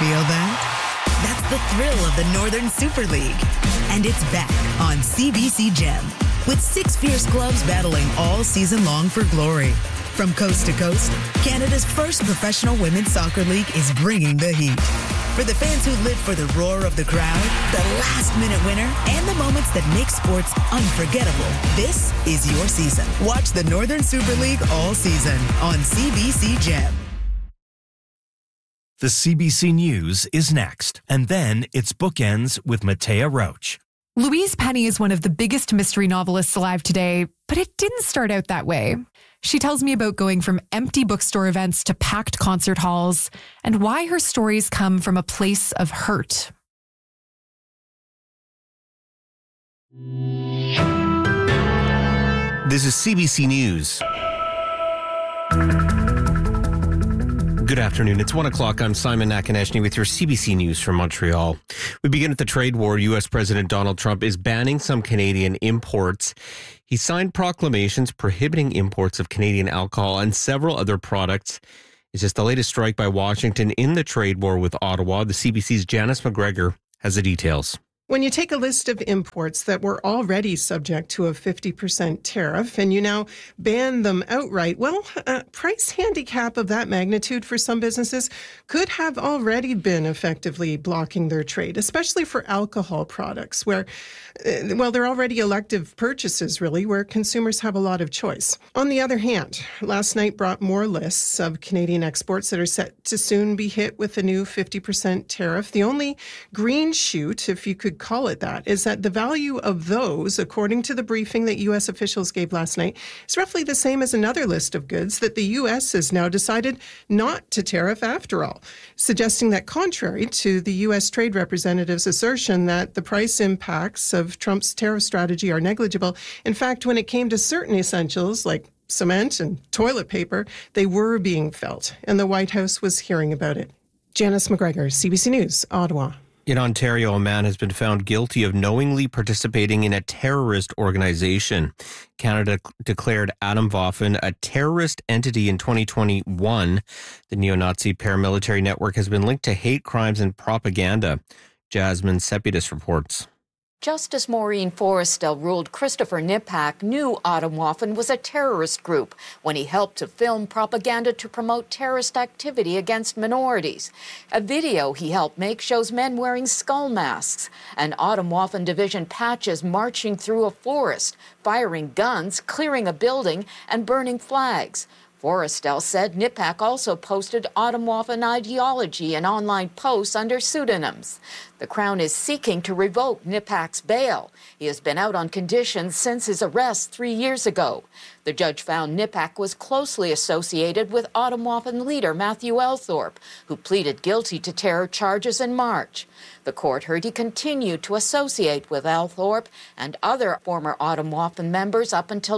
Feel that? That's the thrill of the Northern Super League. And it's back on CBC Gem, with 6 fierce clubs battling all season long for glory. From coast to coast, Canada's first professional women's soccer league is bringing the heat. For the fans who live for the roar of the crowd, the last-minute winner, and the moments that make sports unforgettable, this is your season. Watch the Northern Super League all season on CBC Gem. The CBC News is next, and then it's Bookends with Matea Roach. Louise Penny is one of the biggest mystery novelists alive today, but it didn't start out that way. She tells me about going from empty bookstore events to packed concert halls, and why her stories come from a place of hurt. This is CBC News. Good afternoon. It's 1 o'clock. I'm Simon Nakaneshny with your CBC News from Montreal. We begin with the trade war. U.S. President Donald Trump is banning some Canadian imports. He signed proclamations prohibiting imports of Canadian alcohol and several other products. It's just the latest strike by Washington in the trade war with Ottawa. The CBC's Janice McGregor has the details. When you take a list of imports that were already subject to a 50% tariff and you now ban them outright, well, a price handicap of that magnitude for some businesses could have already been effectively blocking their trade, especially for alcohol products where, they're already elective purchases, really, where consumers have a lot of choice. On the other hand, last night brought more lists of Canadian exports that are set to soon be hit with a new 50% tariff. The only green shoot, if you could call it that, is that the value of those, according to the briefing that U.S. officials gave last night, is roughly the same as another list of goods that the U.S. has now decided not to tariff after all, suggesting that contrary to the U.S. trade representative's assertion that the price impacts of Trump's tariff strategy are negligible, in fact, when it came to certain essentials like cement and toilet paper, they were being felt, and the White House was hearing about it. Janice McGregor, CBC News, Ottawa. In Ontario, a man has been found guilty of knowingly participating in a terrorist organization. Canada declared Atomwaffen a terrorist entity in 2021. The neo-Nazi paramilitary network has been linked to hate crimes and propaganda. Jasmine Sepidus reports. Justice Maureen Forrestal ruled Christopher Nipak knew Atomwaffen was a terrorist group when he helped to film propaganda to promote terrorist activity against minorities. A video he helped make shows men wearing skull masks and Atomwaffen division patches marching through a forest, firing guns, clearing a building, and burning flags. Forrestal said Nipak also posted Atomwaffen ideology in online posts under pseudonyms. The Crown is seeking to revoke Nipak's bail. He has been out on conditions since his arrest 3 years ago. The judge found Nipak was closely associated with Atomwaffen leader Matthew Althorpe, who pleaded guilty to terror charges in March. The court heard he continued to associate with Althorpe and other former Atomwaffen members up until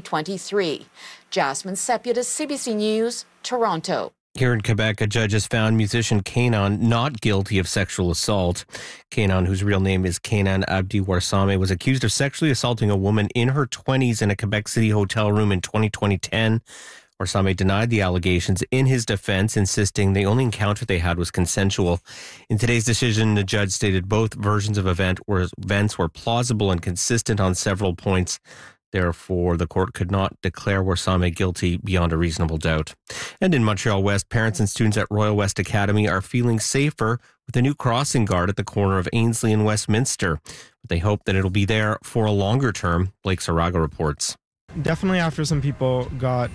2023. Jasmine Sepidus, CBC News, Toronto. Here in Quebec, a judge has found musician Kanan not guilty of sexual assault. Kanan, whose real name is Kanan Abdi Warsame, was accused of sexually assaulting a woman in her 20s in a Quebec City hotel room in 2010. Warsame denied the allegations in his defense, insisting the only encounter they had was consensual. In today's decision, the judge stated both versions of events were plausible and consistent on several points. Therefore, the court could not declare Warsame guilty beyond a reasonable doubt. And in Montreal West, parents and students at Royal West Academy are feeling safer with a new crossing guard at the corner of Ainslie and Westminster. But they hope that it'll be there for a longer term. Blake Saraga reports. Definitely after some people got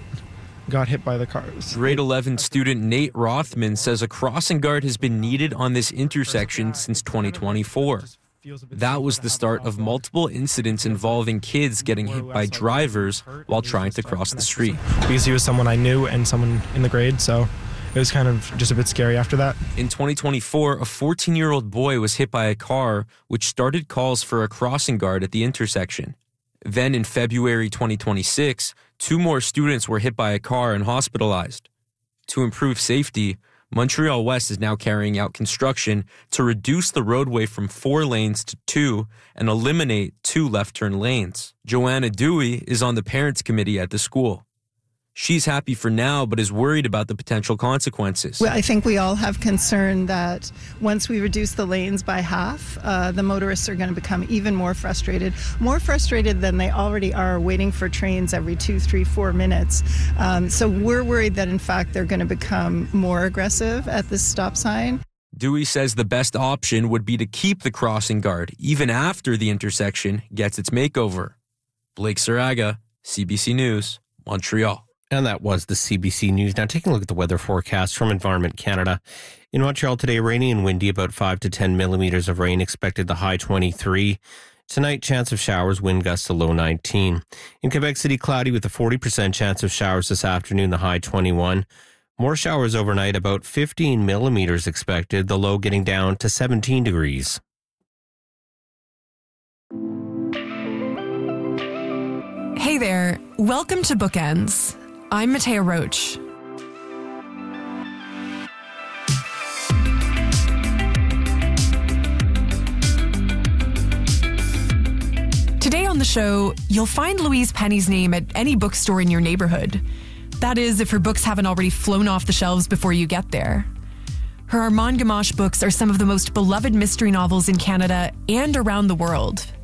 hit by the cars. Grade 11 student Nate Rothman says a crossing guard has been needed on this intersection since 2024. That was the start of multiple incidents involving kids getting hit by drivers while trying to cross the street. Because he was someone I knew and someone in the grade, so it was kind of just a bit scary after that. In 2024, a 14-year-old boy was hit by a car, which started calls for a crossing guard at the intersection. Then in February 2026, 2 more students were hit by a car and hospitalized. To improve safety, Montreal West is now carrying out construction to reduce the roadway from 4 lanes to 2 and eliminate 2 left-turn lanes. Joanna Dewey is on the parents' committee at the school. She's happy for now, but is worried about the potential consequences. Well, I think we all have concern that once we reduce the lanes by half, the motorists are going to become even more frustrated than they already are waiting for trains every 2, 3, 4 minutes. So we're worried that, in fact, they're going to become more aggressive at this stop sign. Dewey says the best option would be to keep the crossing guard even after the intersection gets its makeover. Blake Saraga, CBC News, Montreal. And that was the CBC News. Now taking a look at the weather forecast from Environment Canada. In Montreal today, rainy and windy, about 5 to 10 millimeters of rain expected, the high 23. Tonight, chance of showers, wind gusts to low 19. In Quebec City, cloudy with a 40% chance of showers this afternoon, the high 21. More showers overnight, about 15 millimeters expected, the low getting down to 17 degrees. Hey there, welcome to Bookends. I'm Matea Roach. Today on the show, you'll find Louise Penny's name at any bookstore in your neighborhood. That is, if her books haven't already flown off the shelves before you get there. Her Armand Gamache books are some of the most beloved mystery novels in Canada and around the world.